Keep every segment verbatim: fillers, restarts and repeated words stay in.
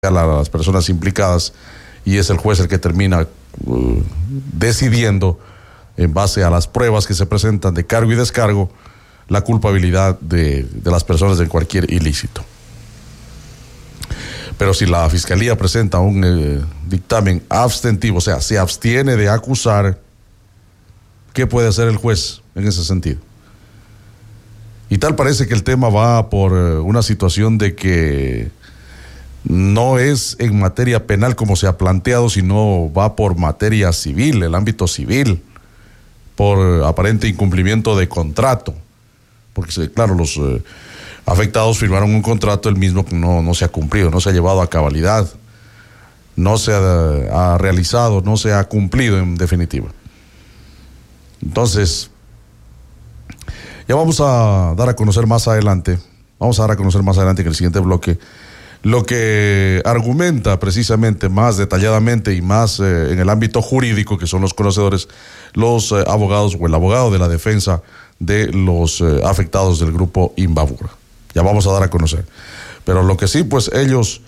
a las personas implicadas y es el juez el que termina uh, decidiendo en base a las pruebas que se presentan de cargo y descargo la culpabilidad de, de las personas en cualquier ilícito. Pero si la fiscalía presenta un eh, dictamen abstentivo, o sea, se abstiene de acusar, ¿qué puede hacer el juez en ese sentido? Y tal parece que el tema va por eh, una situación de que no es en materia penal como se ha planteado, sino va por materia civil, el ámbito civil, por aparente incumplimiento de contrato. Porque, claro, los eh, afectados firmaron un contrato, el mismo que no, no se ha cumplido, no se ha llevado a cabalidad, no se ha, ha realizado, no se ha cumplido en definitiva. Entonces, ya vamos a dar a conocer más adelante, vamos a dar a conocer más adelante en el siguiente bloque, lo que argumenta precisamente más detalladamente y más eh, en el ámbito jurídico, que son los conocedores, los eh, abogados o el abogado de la defensa de los eh, afectados del grupo Imbabura. Ya vamos a dar a conocer. Pero lo que sí, pues ellos,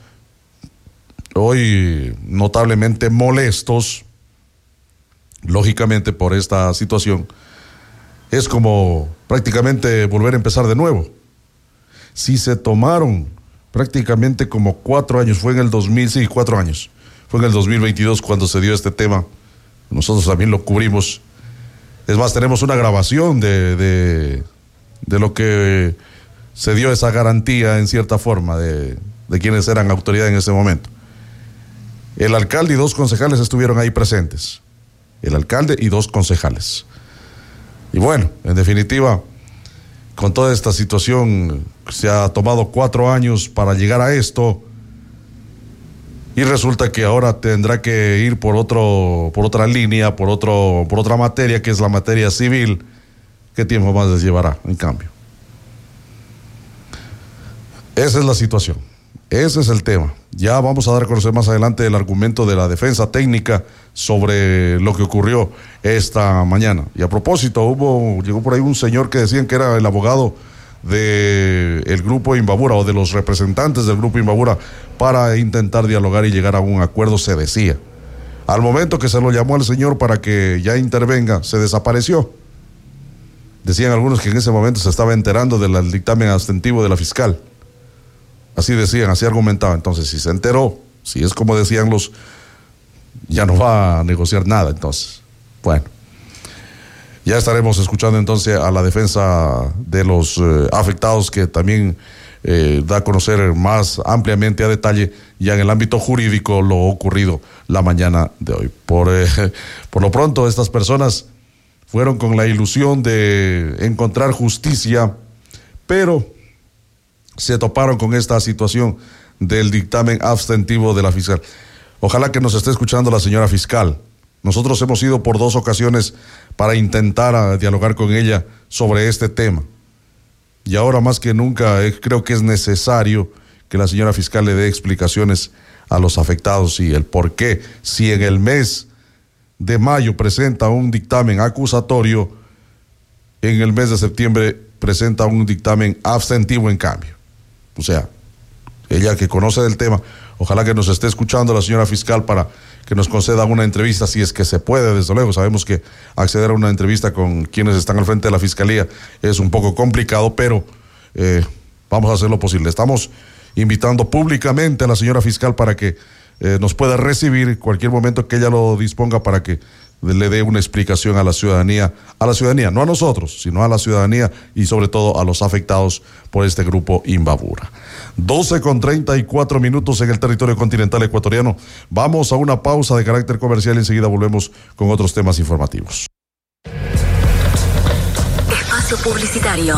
hoy notablemente molestos, lógicamente por esta situación, es como prácticamente volver a empezar de nuevo. Si se tomaron prácticamente como cuatro años, fue en el dos mil, sí, cuatro años, fue en el dos mil veintidós cuando se dio este tema, nosotros también lo cubrimos, es más, tenemos una grabación de, de, de lo que se dio esa garantía en cierta forma de, de quienes eran autoridad en ese momento. El alcalde y dos concejales estuvieron ahí presentes, el alcalde y dos concejales, y bueno, en definitiva, con toda esta situación se ha tomado cuatro años para llegar a esto y resulta que ahora tendrá que ir por otro, por otra línea, por otro, por otra materia que es la materia civil. ¿Qué tiempo más les llevará en cambio? Esa es la situación, ese es el tema. Ya vamos a dar a conocer más adelante el argumento de la defensa técnica sobre lo que ocurrió esta mañana. Y a propósito, hubo, llegó por ahí un señor que decían que era el abogado del grupo Imbabura o de los representantes del grupo Imbabura para intentar dialogar y llegar a un acuerdo, se decía. Al momento que se lo llamó al señor para que ya intervenga, se desapareció. Decían algunos que en ese momento se estaba enterando del dictamen abstentivo de la fiscal. Así decían, así argumentaban. Entonces, si se enteró, si es como decían los, ya no va a negociar nada. Entonces, bueno, ya estaremos escuchando entonces a la defensa de los eh, afectados, que también eh, da a conocer más ampliamente a detalle ya en el ámbito jurídico lo ocurrido la mañana de hoy. Por, eh, por lo pronto, estas personas fueron con la ilusión de encontrar justicia, pero se toparon con esta situación del dictamen abstentivo de la fiscal. Ojalá que nos esté escuchando la señora fiscal. Nosotros hemos ido por dos ocasiones para intentar a, dialogar con ella sobre este tema. Y ahora más que nunca eh, creo que es necesario que la señora fiscal le dé explicaciones a los afectados y el por qué, si en el mes de mayo presenta un dictamen acusatorio, en el mes de septiembre presenta un dictamen abstentivo en cambio. O sea, ella que conoce del tema, ojalá que nos esté escuchando la señora fiscal para que nos conceda una entrevista, si es que se puede, desde luego. Sabemos que acceder a una entrevista con quienes están al frente de la fiscalía es un poco complicado, pero eh, vamos a hacer lo posible. Estamos invitando públicamente a la señora fiscal para que eh, nos pueda recibir cualquier momento que ella lo disponga, para que le dé una explicación a la ciudadanía, a la ciudadanía, no a nosotros, sino a la ciudadanía y sobre todo a los afectados por este grupo Imbabura. doce con treinta y cuatro minutos en el territorio continental ecuatoriano. Vamos a una pausa de carácter comercial y enseguida volvemos con otros temas informativos. Espacio publicitario.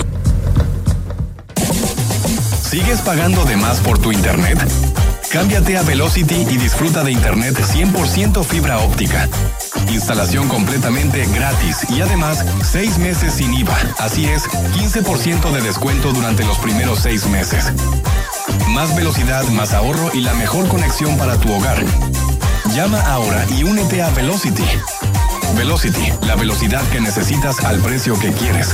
¿Sigues pagando de más por tu internet? Cámbiate a Velocity y disfruta de internet cien por ciento fibra óptica. Instalación completamente gratis y además seis meses sin I V A. Así es, quince por ciento de descuento durante los primeros seis meses. Más velocidad, más ahorro y la mejor conexión para tu hogar. Llama ahora y únete a Velocity. Velocity, la velocidad que necesitas al precio que quieres.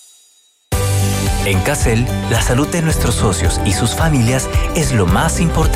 En Casel, la salud de nuestros socios y sus familias es lo más importante.